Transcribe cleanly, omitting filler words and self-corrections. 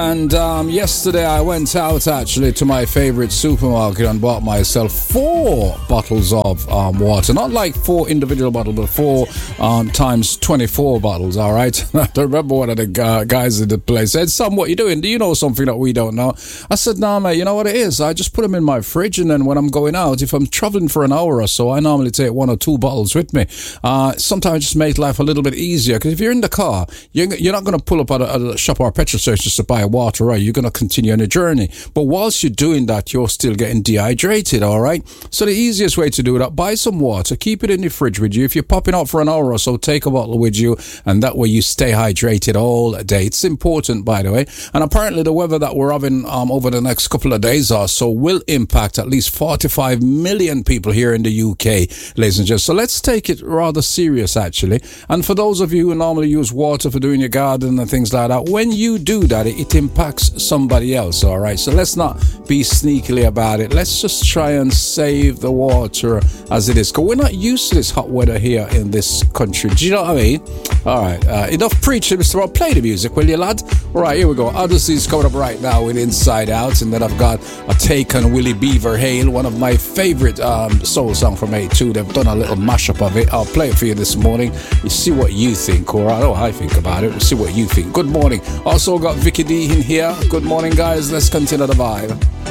And yesterday I went out actually to my favorite supermarket and bought myself 4 bottles of water. Not like 4 individual bottles, but 4 times 24 bottles, all right? I remember one of the guys in the place said, "Son, what you doing? Do you know something that we don't know?" I said, "Nah, mate, you know what it is? I just put them in my fridge, and then when I'm going out, if I'm traveling for an hour or so, I normally take 1 or 2 bottles with me. Sometimes just make life a little bit easier, because if you're in the car, you're not going to pull up at a shop or a petrol station just to buy water, right? You're going to continue on the journey. But whilst you're doing that, you're still getting dehydrated, all right? So the easiest way to do that, buy some water, keep it in the fridge with you. If you're popping out for an hour or so, take a bottle with you, and that way you stay hydrated all day. It's important, by the way. And apparently the weather that we're having over the next couple of days or so will impact at least 45 million people here in the UK, ladies and gentlemen. So let's take it rather serious, actually. And for those of you who normally use water for doing your garden and things like that, when you do that, it impacts somebody else, all right? So let's not be sneakily about it. Let's just try and save the water as it is, because we're not used to this hot weather here in this country. Do you know what I mean? All right, enough preaching, Mr. Rob. Play the music, will you, lad? All right, here we go. Odyssey's coming up right now with Inside Out, and then I've got a take on Willie Beaver Hale, one of my favorite soul song from A2. They've done a little mashup of it. I'll play it for you this morning. You see what you think, or I know how I think about it. We'll see what you think. Good morning. Also got Vicky D in here. Good morning, guys. Let's continue the vibe.